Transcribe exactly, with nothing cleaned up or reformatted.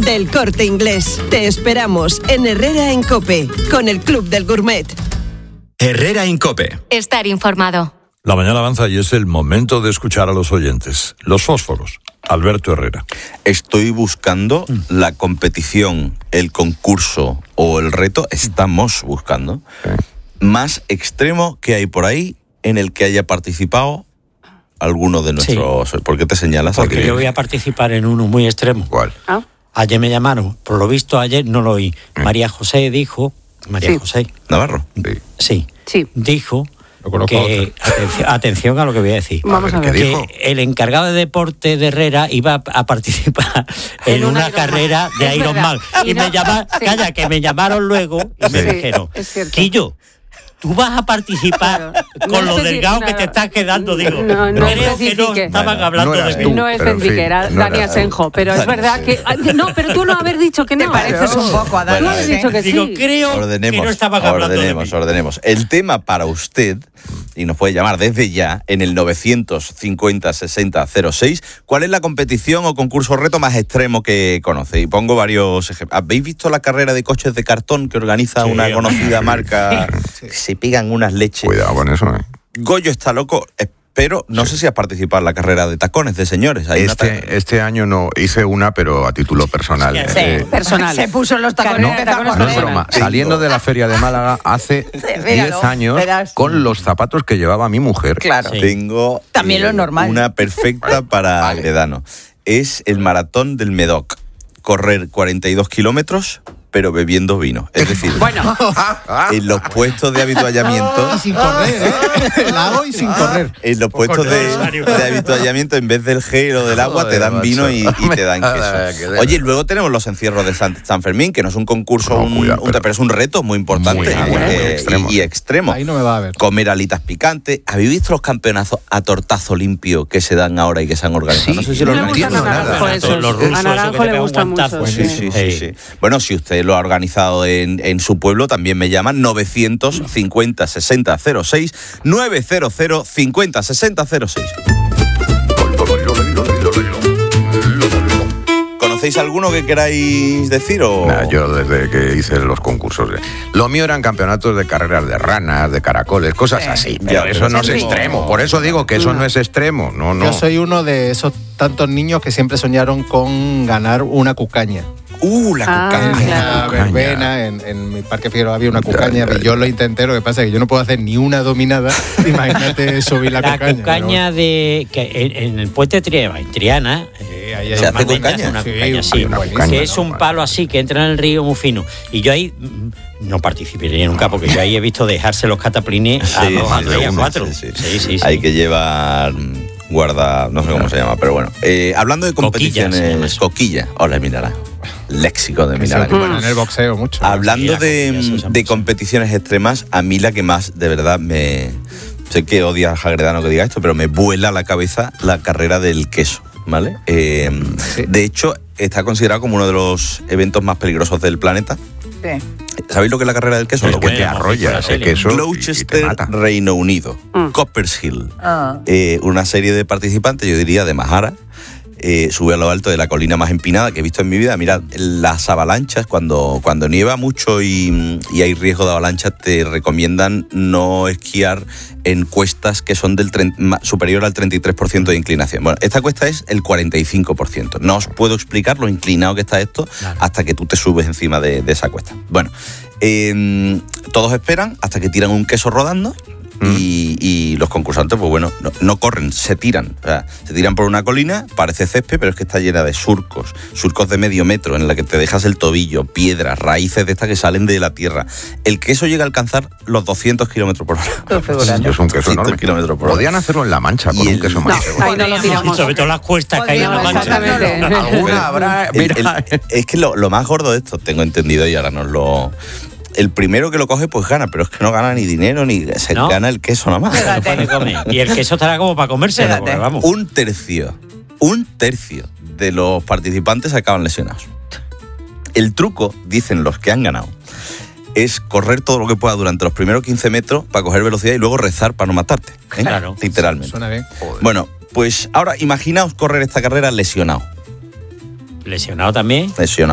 del Corte Inglés. Te esperamos en Herrera en COPE, con el Club del Gourmet. Herrera en COPE. Estar informado. La mañana avanza y es el momento de escuchar a los oyentes. Los fósforos. Alberto Herrera. Estoy buscando la competición, el concurso o el reto, estamos buscando, sí. más extremo que hay por ahí en el que haya participado alguno de nuestros... Sí. ¿Por qué te señalas? Porque aquí? Yo voy a participar en uno muy extremo. ¿Cuál? ¿Ah? Ayer me llamaron, por lo visto ayer no lo oí. Mm. María José dijo... María sí. José. ¿Navarro? Sí. Sí. sí. Dijo que... Atención, atención a lo que voy a decir. Vamos a ver. Que dijo? El encargado de deporte de Herrera iba a participar en, en una carrera Man. de Ironman. Y, y no, me llamaron... Sí. Calla, que me llamaron luego y me sí, dijeron... Quillo, tú vas a participar claro. con no lo delgado no, que te estás quedando, digo. No, no creo que no estaban bueno, hablando no de tú. No especifique, era no Dani Asenjo, pero es verdad que... No, pero tú no haber dicho que no. Te pareces un poco a Dani. Tú has dicho que digo, sí. creo ordenemos, que no estaban hablando ordenemos, de mí. Ordenemos, El tema para usted, y nos puede llamar desde ya, en el novecientos cincuenta sesenta cero seis, ¿cuál es la competición o concurso reto más extremo que conoce? Y pongo varios ejemplos. ¿Habéis visto la carrera de coches de cartón que organiza sí, una conocida marca? Sí. Se pegan unas leches. Cuidado con eso, ¿eh? Goyo está loco, pero no sí. sé si has participado en la carrera de tacones de señores. Hay este, este año no, hice una, pero a título personal. Sí, eh, personal. Se puso los tacones. No, de tacones no es broma. Tengo. Saliendo de la feria de Málaga hace diez años, verás. Con los zapatos que llevaba mi mujer. Claro. Sí. Tengo también eh, lo normal. Una perfecta para vale. Agredano. Es el maratón del Medoc. Correr cuarenta y dos kilómetros, pero bebiendo vino. Es decir, bueno. en los puestos de habituallamiento... Y sin correr, ¿eh? El agua y sin correr. En los puestos de, de habituallamiento, en vez del gel o del agua, te dan vino y, y te dan queso. Oye, luego tenemos los encierros de San, San Fermín, que no es un concurso, no, un, cuidado, un, pero es un reto muy importante muy, muy, muy extremo, y, y extremo. Ahí no me va a ver. Comer alitas picantes. ¿Habéis visto los campeonazos a tortazo limpio que se dan ahora y que se han organizado? Sí, no sé si no lo entiendo nada. A Naranjo le gusta mucho. Sí, sí, sí, sí. Bueno, si usted lo ha organizado en, en su pueblo, también me llaman novecientos cincuenta sesenta cero seis, novecientos cincuenta sesenta cero seis. ¿Conocéis alguno que queráis decir? O... Nah, yo desde que hice los concursos, lo mío eran campeonatos de carreras de ranas, de caracoles, cosas sí. así. Pero ya, eso no es extremo. Por eso digo que eso no, no es extremo. No, no. Yo soy uno de esos tantos niños que siempre soñaron con ganar una cucaña. Uh, la cucaña. Ah, claro. La verbena, en, en mi parque Figueroa había una cucaña, ya, ya, ya. Yo lo intenté, lo que pasa es que yo no puedo hacer ni una dominada. Imagínate subir la, la cucaña. La cucaña pero... de que en, en el puente Triana, en Triana, eh, ahí ¿se hace cucaña? Una sí, cucaña, sí, una cucaña, que es un palo así que entra en el río muy fino. Y yo ahí no participaría nunca, porque yo ahí he visto dejarse los cataplines a dos, a tres, a cuatro. Sí, sí, sí. Sí, sí, sí. Hay que llevar guarda, no sé cómo se llama, pero bueno. Eh, hablando de competiciones, coquilla, hola, mirará. Léxico de Milán. Bueno, en el boxeo mucho. Hablando de, de competiciones extremas, a mí la que más, de verdad, me... Sé que odia a Agredano que diga esto, pero me vuela la cabeza la carrera del queso, ¿vale? Eh, sí. De hecho, está considerado como uno de los eventos más peligrosos del planeta. Sí. ¿Sabéis lo que es la carrera del queso? Lo que te arrolla ese queso. Gloucester, Reino Unido. Mm. Coppershill. Uh. Eh, una serie de participantes, yo diría, de Majara. Eh, sube a lo alto de la colina más empinada que he visto en mi vida. Mirad, las avalanchas, cuando, cuando nieva mucho y, y hay riesgo de avalanchas, te recomiendan no esquiar en cuestas que son del treinta, superior al treinta y tres por ciento de inclinación. Bueno, esta cuesta es el cuarenta y cinco por ciento. No os puedo explicar lo inclinado que está esto claro. hasta que tú te subes encima de, de esa cuesta. Bueno, eh, todos esperan hasta que tiran un queso rodando. Y, y los concursantes, pues bueno, no, no corren, se tiran. O sea, se tiran por una colina, parece césped, pero es que está llena de surcos, surcos de medio metro, en la que te dejas el tobillo, piedras, raíces de estas que salen de la tierra. El queso llega a alcanzar los doscientos kilómetros por hora. Es un queso enorme. Kilómetros por hora. Podían hacerlo en La Mancha con el, un queso más. No, ahí no lo tiramos. Sobre todo las cuestas que hay en La Mancha. Alguna habrá... El, el, es que lo, lo más gordo de esto, tengo entendido y ahora nos lo... El primero que lo coge, pues gana, pero es que no gana ni dinero, ni se ¿No? gana el queso nada más. Y el queso estará como para comerse, vamos. Un tercio, un tercio de los participantes acaban lesionados. El truco, dicen los que han ganado, es correr todo lo que pueda durante los primeros quince metros para coger velocidad y luego rezar para no matarte. ¿eh? Claro. Literalmente. Suena bien. Joder. Bueno, pues ahora imaginaos correr esta carrera lesionado. ¿Lesionado también? Lesionado.